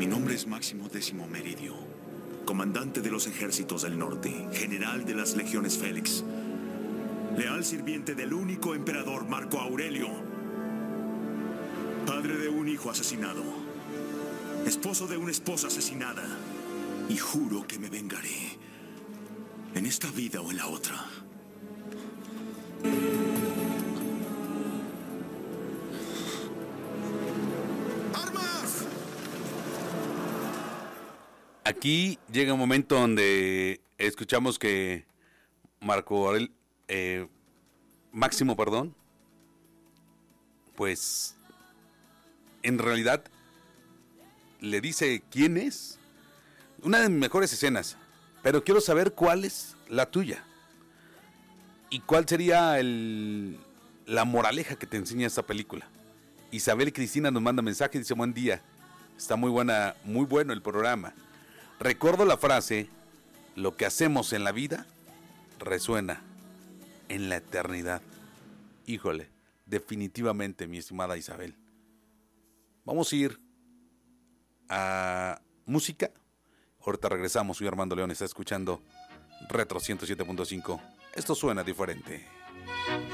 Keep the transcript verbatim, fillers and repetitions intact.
Mi nombre es Máximo Décimo Meridio, comandante de los ejércitos del norte, general de las legiones Félix, leal sirviente del único emperador Marco Aurelio, padre de un hijo asesinado, esposo de una esposa asesinada, y juro que me vengaré, en esta vida o en la otra. ¡Armas! Aquí llega un momento donde escuchamos que Marco Aurelio, eh, Máximo, perdón, pues en realidad le dice quién es. Una de mis mejores escenas, pero quiero saber cuál es la tuya y cuál sería el, la moraleja que te enseña esta película. Isabel Cristina nos manda mensaje y dice: buen día, está muy buena, muy bueno el programa. Recuerdo la frase: lo que hacemos en la vida resuena en la eternidad. Híjole, definitivamente, mi estimada Isabel. Vamos a ir a música. Ahorita regresamos. Soy Armando León, está escuchando Retro ciento siete punto cinco. Esto suena diferente.